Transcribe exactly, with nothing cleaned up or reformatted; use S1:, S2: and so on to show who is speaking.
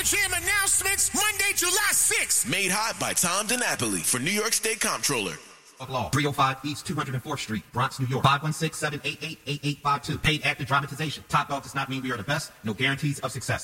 S1: Jam announcements Monday, July sixth.
S2: Made hot by Tom DiNapoli for New York State Comptroller.
S3: Of law. three oh five East two hundred fourth Street, Bronx, New York. five one six, seven eight eight, eight eight five two. Paid active dramatization. Top Dog does not mean we are the best. No guarantees of success.